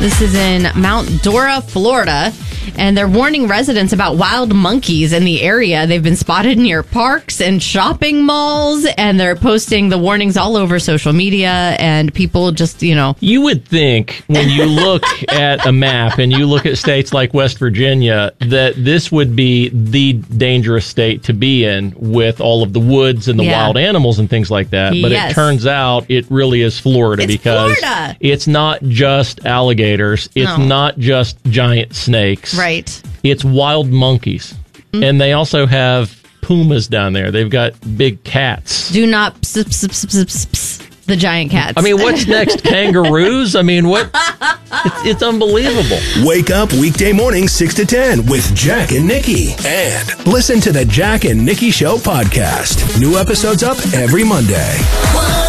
This is in Mount Dora, Florida, and they're warning residents about wild monkeys in the area. They've been spotted near parks and shopping malls, and they're posting the warnings all over social media, and people just, You would think when you look at a map and you look at states like West Virginia that this would be the dangerous state to be in with all of the woods and the wild animals and things like that. But it turns out it really is Florida because it's not just alligators. It's not just giant snakes. Right. It's wild monkeys. Mm-hmm. And they also have pumas down there. They've got big cats. Do not the giant cats. I mean, what's next? Kangaroos? I mean, what? It's unbelievable. Wake up weekday morning 6 to 10 with Jack and Nikki. And listen to the Jack and Nikki Show podcast. New episodes up every Monday.